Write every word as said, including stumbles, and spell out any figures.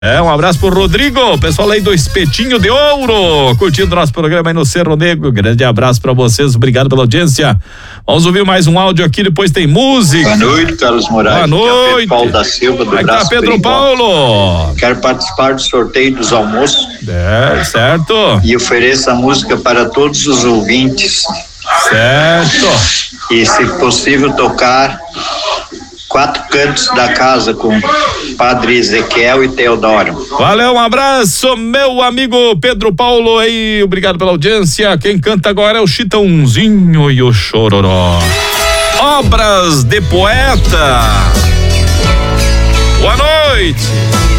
É, um abraço pro Rodrigo, pessoal aí do Espetinho de Ouro, curtindo nosso programa aí no Cerro Negro. Grande abraço pra vocês, obrigado pela audiência. Vamos ouvir mais um áudio aqui, depois tem música. Boa noite, Carlos Moraes. Boa noite. Pedro Paulo da Silva, do Aí tá Braço Pedro Perigo. Paulo. Quero participar do sorteio dos almoços. É, certo. E ofereço a música para todos os ouvintes. Certo. E, se possível, tocar Quatro Cantos da Casa com Padre Ezequiel e Teodoro. Valeu, um abraço, meu amigo Pedro Paulo aí, obrigado pela audiência. Quem canta agora é o Chitãozinho e o Chororó. Obras de Poeta. Boa noite.